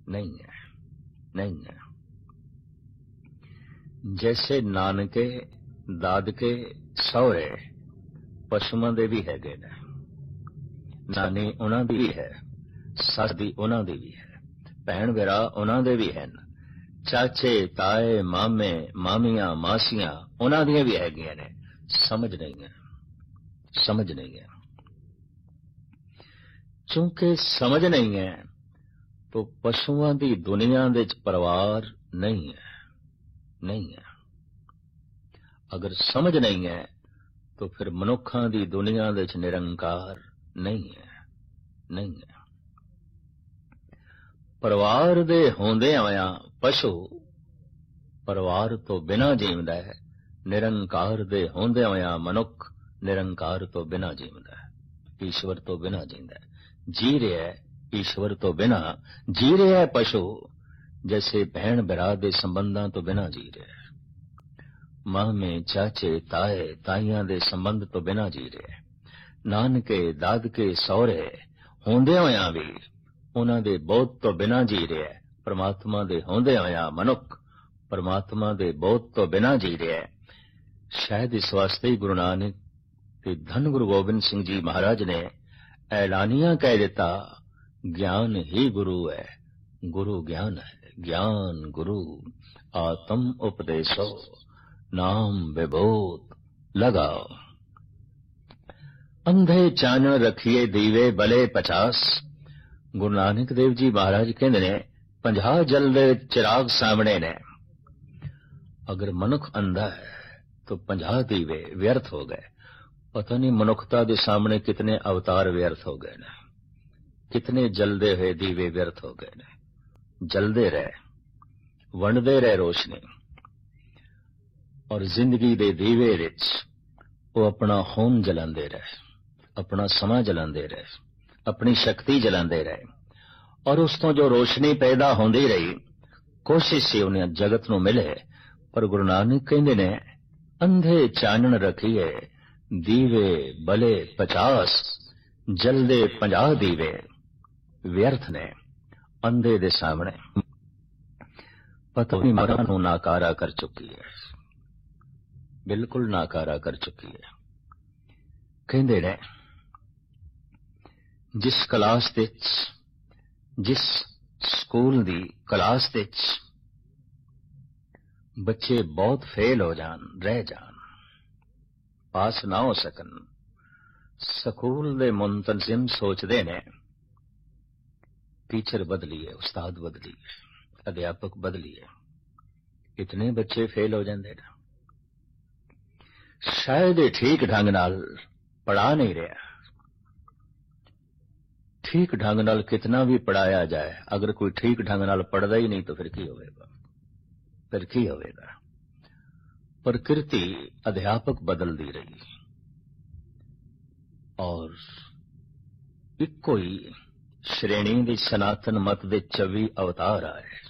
नहीं है, नहीं है। जैसे नानके दादके सौरे पशुआं दे भी हैगे ने, नानी उन्हां दी भी है, सस दी उन्हां दी भी है, भैन भरा उन्हां दे भी हैं, चाचे ताए मामे मामियां मासियां उन्हां दियां भी हैगियां ने। समझ नहीं है, समझ नहीं है। चूंकि समझ नहीं है तो पशुआं दी दुनिया दे परिवार नहीं है, नहीं है। अगर समझ नहीं है तो फिर मनुखां दी दुनिया दे निरंकार नहीं है, नहीं है। परिवार दे होंदे होया पशु परिवार तो बिना जीवदा है, निरंकार दे होंदे होया मनुख निरंकार तो बिना जीवदा है, ईश्वर तो बिना जींदा है। जी रहा है ईश्वर तो बिना, जी रहा है पशु जैसे भैन भरा दे संबंधां तो बिना जी रहा है, मामे चाचे ताए ताइयां दे संबंध तो बिना जी रहा है, नानके दादके सौरे होंदे होया भी उन्हां दे बोध तो बिना जी रहा है। परमात्मा दे होंदे होया मनुख परमात्मा दे बोध तो बिना जी रहा है। शायद इस वास्ते ही गुरु नानक ते धन गुरु गोबिंद सिंह जी महाराज ने ऐलानिया कह देता, ज्ञान ही गुरु है, गुरु ज्ञान है, ज्ञान गुरु आत्म उपदेशो नाम विभूत लगाओ। अंधे चानण रखिए दीवे भले 50। गुरु नानक देव जी महाराज कहते ने 50 जलदे चिराग सामने ने। अगर मनुख अंधा है तो 50 दीवे व्यर्थ हो गए। पता नहीं मनुखता के सामने कितने अवतार व्यर्थ हो गए ने, कितने जलदे हुए दीवे व्यर्थ हो गए ने। जलदे रहे, वंडदे रहे रोशनी, और जिंदगी दे दीवे विच वो अपना खून जलांदे रहे, अपना समा जलांदे रहे, अपनी शक्ति जलांदे रहे, और उस तो जो रोशनी पैदा होंदी रही कोशिश से उन्हें जगत नूं मिले। पर गुरु नानक कहंदे ने अंधे चानण रखिए दीवे भले 50। जलदे 50 दीवे व्यर्थ ने अंधे दे सामने। पता नहीं मरण नूं नाकारा कर चुकी है, बिल्कुल नाकारा कर चुकी है। कहंदे ने जिस क्लास दे जिस स्कूल दी क्लास दे बच्चे बहुत फेल हो जान, रह जान, पास ना हो सकन, स्कूल दे मुंतजिम सोचते ने टीचर बदलीए, उस्ताद बदलीए, अध्यापक बदलीए, इतने बच्चे फेल हो जाते ना। शायद ठीक ढंग नाल पढ़ा नहीं रहा। ठीक ढंग नाल कितना भी पढ़ाया जाए, अगर कोई ठीक ढंग नाल पढ़दा ही नहीं तो फिर की होगा, फिर की होगा। प्रकृति अध्यापक बदलती रही और इको ही श्रेणी दी सनातन मत दे 24 अवतार आए।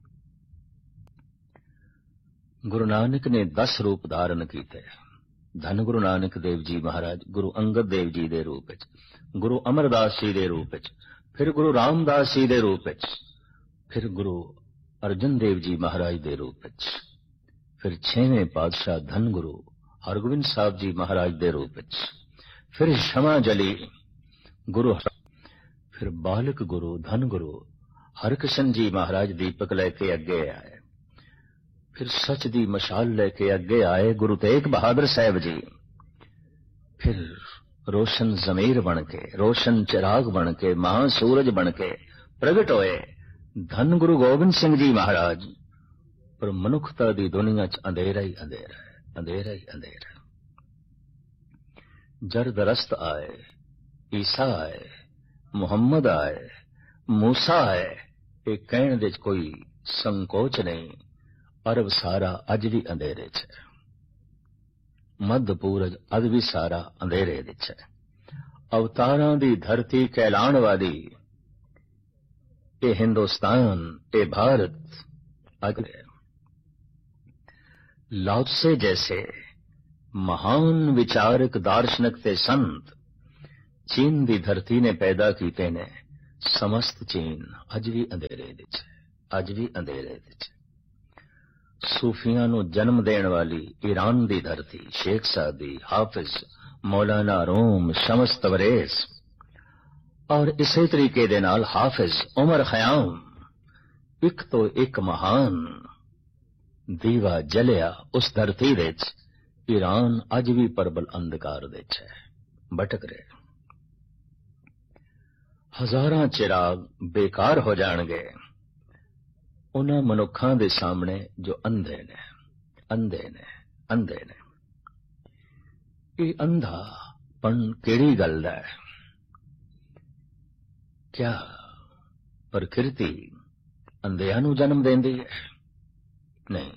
गुरु नानक ने 10 रूप धारण किए। धन गुरु नानक देव जी महाराज गुरु अंगद देव जी दे रूप विच, गुरु अमरदास जी दे रूप विच, फिर गुरु रामदास जी दे रूप विच, फिर गुरु अर्जन देव जी महाराज दे रूप विच, फिर 6वें पातशाह धन गुरु हरगोबिंद साहब जी महाराज दे रूप विच, फिर क्षमा जली गुरु, फिर बालक गुरु धन गुरु हरकिशन जी महाराज दीपक लेके अगे आए, फिर सच दी मशाल लेके अगे आए गुरु तेग बहादुर साहब जी, फिर रोशन जमीर बन के, रोशन चिराग बन के, महासूरज बन के प्रगट होए धन गुरु गोबिंद सिंह जी महाराज। पर मनुखता दी दुनिया च अंधेरा ही अंधेरा है, अंधेरा ही अंधेरा। जरदरस्त आए, ईसा आए, मुहम्मद आए, मूसा आए, ये कहने दे कोई संकोच नहीं। अरब सारा अज भी अंधेरे च है, मध्य पूरज अज भी सारा अंधेरे विच है। अवतारां दी धरती कहलाण वाली ये हिंदुस्तान, ये भारत अज लाओत्से जैसे महान विचारक दार्शनिक ते संत चीन दी धरती ने पैदा कीते ने, समस्त चीन अज भी अंधेरे विच है। ਅੱਜ ਵੀ ਅੰਧੇਰੇ ਵਿੱਚ। ਸੂਫੀਆਂ ਨੂੰ ਜਨਮ ਦੇਣ ਵਾਲੀ ਈਰਾਨ ਦੀ ਧਰਤੀ, ਸ਼ੇਖ ਸਾਦੀ, ਹਾਫਿਜ਼, ਮੌਲਾਨਾ ਰੂਮ, ਸ਼ਮਸ ਤਬਰੇਜ਼ ਔਰ ਇਸੇ ਤਰੀਕੇ ਦੇ ਨਾਲ ਹਾਫਿਜ਼ ਉਮਰ ਖਯਾਮ, ਇੱਕ ਤੋਂ ਇੱਕ ਮਹਾਨ ਦੀਵਾ ਜਲਿਆ ਉਸ ਧਰਤੀ ਵਿੱਚ। ਈਰਾਨ ਅੱਜ ਵੀ ਪਰਬਲ ਅੰਧਕਾਰ ਵਿੱਚ ਹੈ, ਭਟਕ ਰਿਹਾ। ਹਜ਼ਾਰਾਂ ਚਿਰਾਗ ਬੇਕਾਰ ਹੋ ਜਾਣਗੇ ਉਹਨਾਂ ਮਨੁੱਖਾਂ ਦੇ ਸਾਹਮਣੇ ਜੋ ਅੰਧੇ ਨੇ, ਅੰਧੇ ਨੇ, ਅੰਧੇ ਨੇ। ਇਹ ਅੰਧਾਪਣ ਕਿਹੜੀ ਗੱਲ ਦਾ ਹੈ? ਕਿਆ ਪ੍ਰਕਿਰਤੀ ਅੰਧਿਆਂ ਨੂੰ ਜਨਮ ਦਿੰਦੀ ਹੈ? ਨਹੀਂ।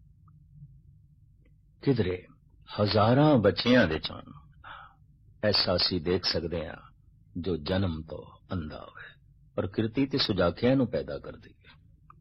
ਕਿਧਰੇ ਹਜ਼ਾਰਾਂ ਬੱਚਿਆਂ ਦੇ ਚੋਂ ਐਸਾ ਅਸੀਂ ਦੇਖ ਸਕਦੇ ਹਾਂ ਜੋ ਜਨਮ ਤੋਂ ਅੰਧਾ ਹੋਵੇ। ਪ੍ਰਕਿਰਤੀ ਤੇ ਸੁਜਾਖਿਆਂ ਨੂੰ ਪੈਦਾ ਕਰਦੀ ਹੈ।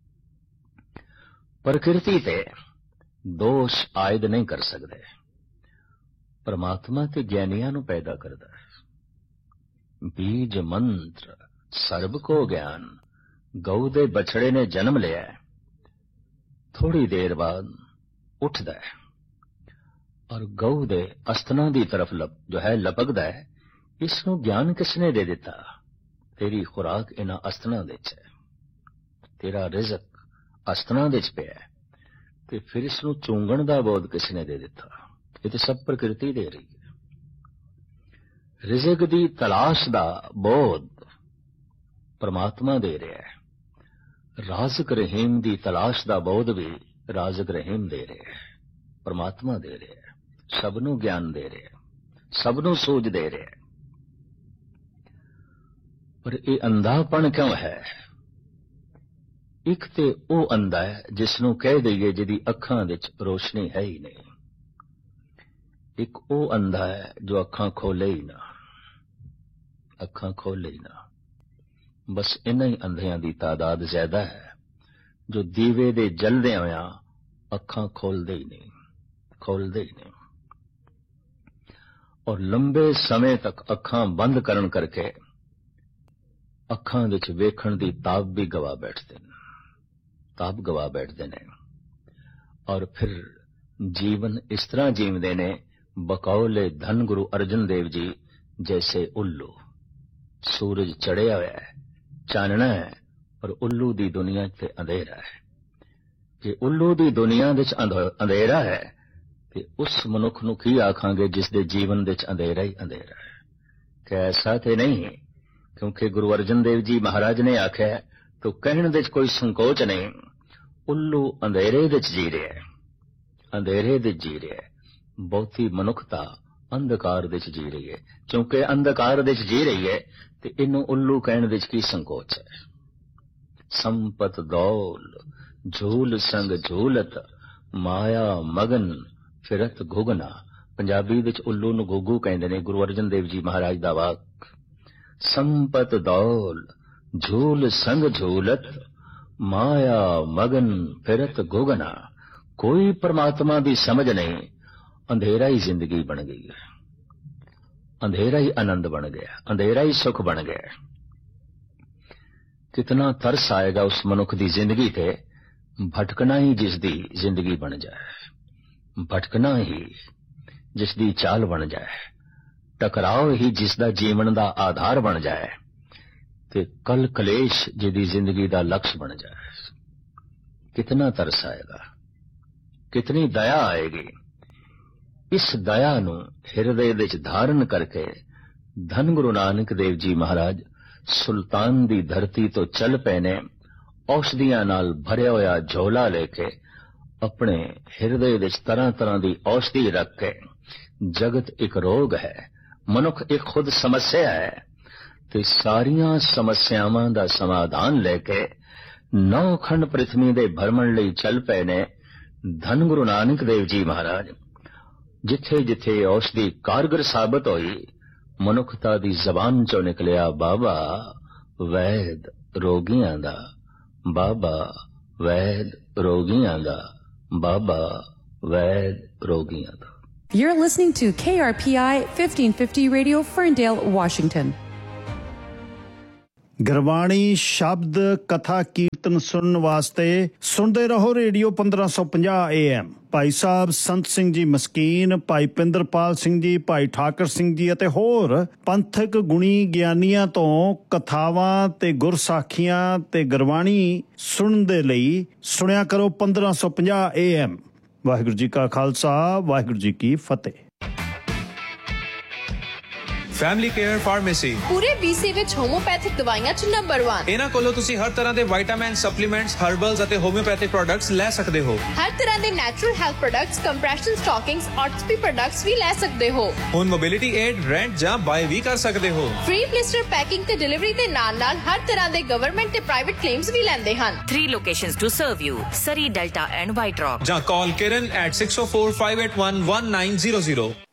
ਪ੍ਰਕਿਰਤੀ ਤੇ ਦੋਸ਼ ਆਇਦ ਨਹੀਂ ਕਰ ਸਕਦੇ। ਪਰਮਾਤਮਾ ਤੇ ਗਿਆਨੀਆਂ ਨੂੰ ਪੈਦਾ ਕਰਦਾ ਹੈ। ਬੀਜ ਮੰਤਰ ਸਰਬ ਕੋ ਗਿਆਨ, ਗਊ ਦੇ ਬਛੜੇ ਨੇ ਜਨਮ ਲਿਆ, ਥੋੜੀ ਦੇਰ ਬਾਅਦ ਉੱਠਦਾ ਹੈ ਔਰ ਗਊ ਦੇ ਅਸਤਨਾਂ ਦੀ ਤਰਫ ਜੋ ਹੈ ਲਪਕਦਾ ਹੈ। ਇਸ ਨੂੰ ਗਿਆਨ ਕਿਸਨੇ ਦੇ ਦਿੱਤਾ? ਤੇਰੀ ਖੁਰਾਕ ਇਹਨਾਂ ਅਸਤਨਾਂ ਵਿੱਚ ਹੈ, ਤੇਰਾ ਰਿਜ਼ਕ ਅਸਤਨਾਂ ਵਿੱਚ ਪਿਆ ਹੈ, ਤੇ ਫਿਰ ਇਸ ਨੂੰ ਚੂੰਗਣ ਦਾ ਬੋਧ ਕਿਸਨੇ ਦੇ ਦਿੱਤਾ? ਇਹ ਤੇ ਸਭ ਪ੍ਰਕਿਰਤੀ ਦੇ ਰਹੀ ਹੈ। ਰਿਜ਼ਕ ਦੀ ਤਲਾਸ਼ ਦਾ ਬੋਧ ਪਰਮਾਤਮਾ ਦੇ ਰਿਹਾ ਹੈ। ਰਾਜ਼ਕ ਰਹੀਮ ਦੀ ਤਲਾਸ਼ ਦਾ ਬੋਧ ਵੀ ਰਾਜ਼ਕ ਰਹੀਮ ਦੇ ਰਿਹਾ ਹੈ, ਪਰਮਾਤਮਾ ਦੇ ਰਿਹਾ ਹੈ। ਸਭ ਨੂੰ ਗਿਆਨ ਦੇ ਰਿਹਾ, ਸਭ ਨੂੰ ਸੂਝ ਦੇ ਰਿਹਾ। ਪਰ ਇਹ ਅੰਧਾਪਣ ਕਿਉਂ ਹੈ? ਇੱਕ ਤੇ ਉਹ ਅੰਧਾ ਹੈ ਜਿਸ ਨੂੰ ਕਹਿ ਦਈਏ ਜਿਹਦੀ ਅੱਖਾਂ ਵਿੱਚ ਰੋਸ਼ਨੀ ਹੈ ਹੀ ਨਹੀਂ। ਇੱਕ ਉਹ ਅੰਧਾ ਹੈ ਜੋ ਅੱਖਾਂ ਖੋਲੇ ਹੀ ਨਾ, ਅੱਖਾਂ ਖੋਲੇ ਹੀ ਨਾ। ਬਸ ਇਨ੍ਹਾਂ ਹੀ ਅੰਧਿਆਂ ਦੀ ਤਾਦਾਦ ਜ਼ਿਆਦਾ ਹੈ ਜੋ ਦੀਵੇ ਦੇ ਜਲਦੇ ਹੋਇਆਂ ਅੱਖਾਂ ਖੋਲਦੇ ਹੀ ਨਹੀਂ, ਖੋਲਦੇ ਹੀ ਨਹੀਂ। ਔਰ ਲੰਬੇ ਸਮੇਂ ਤੱਕ ਅੱਖਾਂ ਬੰਦ ਕਰਨ ਕਰਕੇ ਅੱਖਾਂ ਵਿੱਚ ਵੇਖਣ ਦੀ ਤਾਬ ਵੀ ਗਵਾ ਬੈਠਦੇ ਨੇ, ਤਾਬ ਗਵਾ ਬੈਠਦੇ ਨੇ। ਔਰ ਫਿਰ ਜੀਵਨ ਇਸ ਤਰ੍ਹਾਂ ਜੀਵਦੇ ਨੇ ਬਕੌਲੇ ਧੰਨ ਗੁਰੂ ਅਰਜਨ ਦੇਵ ਜੀ ਜੈਸੇ ਉੱਲੂ। ਸੂਰਜ ਚੜਿਆ ਹੋਇਆ ਹੈ, ਚਾਨਣਾ ਹੈ, ਪਰ ਉੱਲੂ ਦੀ ਦੁਨੀਆ ਤੇ ਅੰਧੇਰਾ ਹੈ। ਜੇ ਉੱਲੂ ਦੀ ਦੁਨੀਆ ਵਿੱਚ ਅੰਧੇਰਾ ਹੈ ਤੇ ਉਸ ਮਨੁੱਖ ਨੂੰ ਕੀ ਆਖਾਂਗੇ ਜਿਸ ਦੇ ਜੀਵਨ ਵਿੱਚ ਅੰਧੇਰਾ ਹੀ ਅੰਧੇਰਾ ਹੈ? ਕਿ ਐਸਾ ਤੇ ਨਹੀਂ, ਕਿਉਂਕਿ ਗੁਰੂ ਅਰਜਨ ਦੇਵ ਜੀ ਮਹਾਰਾਜ ਨੇ ਆਖਿਆ ਤੋ ਕਹਿਣ ਵਿੱਚ ਕੋਈ ਸੰਕੋਚ ਨਹੀਂ। ਉੱਲੂ ਅੰਧੇਰੇ ਵਿੱਚ ਜੀ ਰਿਹਾ ਹੈ, ਅੰਧੇਰੇ ਵਿੱਚ ਜੀ ਰਿਹਾ ਹੈ। ਬਹੁਤੀ ਮਨੁੱਖਤਾ ਅੰਧਕਾਰ ਵਿੱਚ ਜੀ ਰਹੀ ਹੈ। ਕਿਉਂਕਿ ਅੰਧਕਾਰ ਵਿੱਚ ਜੀ ਰਹੀ ਹੈ ਤੇ ਇਹਨੂੰ ਉੱਲੂ ਕਹਿਣ ਵਿੱਚ ਕੀ ਸੰਕੋਚ ਹੈ? ਸੰਪਤ ਦੌਲ ਝੂਲ ਸੰਗ ਝੂਲਤ, ਮਾਇਆ ਮਗਨ ਫਿਰਤ ਘੁਗਨਾ। ਪੰਜਾਬੀ ਵਿੱਚ ਉੱਲੂ ਨੂੰ ਘੁੱਗੂ ਕਹਿੰਦੇ ਨੇ। ਗੁਰੂ ਅਰਜਨ ਦੇਵ ਜੀ ਮਹਾਰਾਜ ਦਾ ਵਾਕ, ਸੰਪਤ ਦੌਲ ਝੂਲ ਸੰਗ ਝੂਲਤ, ਮਾਇਆ ਮਗਨ ਫਿਰਤ ਘੁਗਨਾ। ਕੋਈ ਪਰਮਾਤਮਾ ਦੀ ਸਮਝ ਨਹੀਂ, ਅੰਧੇਰਾ ਹੀ ਜ਼ਿੰਦਗੀ ਬਣ ਗਈ ਹੈ, ਅੰਧੇਰਾ ਹੀ ਆਨੰਦ ਬਣ ਗਿਆ, ਅੰਧੇਰਾ ਹੀ ਸੁਖ ਬਣ ਗਿਆ। ਕਿਤਨਾ ਤਰਸ ਆਏਗਾ ਉਸ ਮਨੁੱਖ ਦੀ ਜ਼ਿੰਦਗੀ ਤੇ, ਭਟਕਣਾ ਹੀ ਜਿਸ ਦੀ ਜ਼ਿੰਦਗੀ ਬਣ ਜਾਏ, ਭਟਕਣਾ ਹੀ ਜਿਸ ਦੀ ਚਾਲ ਬਣ ਜਾਏ, ਟਕਰਾਓ ਹੀ ਜਿਸ ਦਾ ਜੀਵਨ ਦਾ ਆਧਾਰ ਬਣ ਜਾਏ, ਤੇ ਕਲ ਕਲੇਸ਼ ਜਿਹਦੀ ਜ਼ਿੰਦਗੀ ਦਾ ਲਕਸ਼ ਬਣ ਜਾਏ। ਕਿਤਨਾ ਤਰਸ ਆਏਗਾ, ਕਿਤਨੀ ਦਇਆ ਆਏਗੀ। ਇਸ ਦਇਆ ਨੂੰ ਹਿਰਦੇ ਵਿੱਚ ਧਾਰਨ ਕਰਕੇ ਧੰਨ ਗੁਰੂ ਨਾਨਕ ਦੇਵ ਜੀ ਮਹਾਰਾਜ ਸੁਲਤਾਨ ਦੀ ਧਰਤੀ ਤੋਂ ਚੱਲ ਪਏ ਨੇ। ਔਸ਼ਧੀਆਂ ਨਾਲ ਭਰਿਆ ਹੋਇਆ ਝੋਲਾ ਲੈ ਕੇ ਆਪਣੇ ਹਿਰਦੇ ਵਿੱਚ ਤਰ੍ਹਾਂ ਤਰ੍ਹਾਂ ਦੀ ਔਸ਼ਧੀ ਰੱਖ ਕੇ, ਜਗਤ ਇੱਕ ਰੋਗ ਹੈ, ਮਨੁੱਖ ਇੱਕ ਖੁਦ ਸਮੱਸਿਆ ਹੈ, ਤੇ ਸਾਰੀਆਂ ਸਮੱਸਿਆਵਾਂ ਦਾ ਸਮਾਧਾਨ ਲੈ ਕੇ ਨੌਖੰਡ ਪ੍ਰਿਥਵੀ ਦੇ ਭਰਮਣ ਲਈ ਚੱਲ ਪਏ ਨੇ ਧੰਨ ਗੁਰੂ ਨਾਨਕ ਦੇਵ ਜੀ ਮਹਾਰਾਜ। ਜਿੱਥੇ ਜਿੱਥੇ ਔਸ਼ਧੀ ਕਾਰਗਰ ਸਾਬਤ ਹੋਈ, ਮਨੁੱਖਤਾ ਦੀ ਜ਼ਬਾਨ ਚੋਂ ਨਿਕਲਿਆ ਬਾਬਾ ਵੈਦ ਰੋਗੀਆਂ ਦਾ, ਬਾਬਾ ਵੈਦ ਰੋਗੀਆਂ ਦਾ, ਬਾਬਾ ਵੈਦ ਰੋਗੀਆਂ ਦਾ। You're listening to KRPI 1550 Radio, Ferndale, Washington. Gurbani ਸ਼ਬਦ ਕਥਾ ਕੀਰਤਨ ਸੁਣਨ ਵਾਸਤੇ ਸੁਣਦੇ ਰਹੋ ਰੇਡੀਓ 1550 AM। ਭਾਈ ਸਾਹਿਬ ਸੰਤ ਸਿੰਘ ਜੀ ਮਸਕੀਨ, ਭਾਈ ਪਿੰਦਰਪਾਲ ਸਿੰਘ ਜੀ, ਭਾਈ ਠਾਕਰ ਸਿੰਘ ਜੀ ਅਤੇ ਹੋਰ ਪੰਥਕ ਗੁਣੀ ਗਿਆਨੀਆਂ ਤੋਂ ਕਥਾਵਾਂ ਤੇ ਗੁਰਸਾਖੀਆਂ ਤੇ ਗੁਰਬਾਣੀ ਸੁਣਨ ਦੇ ਲਈ ਸੁਣਿਆ ਕਰੋ 1550 AM। ਵਾਹਿਗੁਰੂ ਜੀ ਕਾ ਖਾਲਸਾ, ਵਾਹਿਗੁਰੂ ਜੀ ਕੀ ਫਤਿਹ। ਫੈਮਿਲੀ ਕੇਅਰ ਫਾਰਮੇਸੀ ਪੂਰੇ BC ਵਿੱਚ ਹੋਮੋਪੈਥਿਕ ਦਵਾਈਆਂ 'ਚ ਨੰਬਰ 1। ਇਹਨਾਂ ਕੋਲੋਂ ਤੁਸੀਂ ਹਰ ਤਰ੍ਹਾਂ ਦੇ ਵਿਟਾਮਿਨ, ਸਪਲੀਮੈਂਟਸ, ਹਰਬਲਸ ਅਤੇ ਹੋਮਿਓਪੈਥਿਕ ਪ੍ਰੋਡਕਟਸ ਲੈ ਸਕਦੇ ਹੋ। ਹਰ ਤਰ੍ਹਾਂ ਦੇ natural health products, compression ਸਟਾਕਿੰਗਸ, ਆਰਥੋਪੀ products ਵੀ ਲੈ ਸਕਦੇ ਹੋ। ਹੁਣ ਮੋਬਿਲਿਟੀ ਏਡ, ਰੈਂਟ ਜਾਂ ਬਾਏ ਵੀ ਕਰ ਸਕਦੇ ਹੋ। ਫ੍ਰੀ ਬਲਿਸਟਰ ਪੈਕਿੰਗ ਤੇ ਡਿਲੀਵਰੀ ਦੇ ਨਾਲ-ਨਾਲ ਹਰ ਤਰ੍ਹਾਂ ਦੇ ਗਵਰਨਮੈਂਟ ਤੇ ਪ੍ਰਾਈਵੇਟ ਕਲੇਮਸ ਵੀ ਲੈਂਦੇ ਹਨ। 3 locations to serve you: Surrey, Delta and White Rock. ਜਾਂ ਕਾਲ Kiran at 604-581-1900.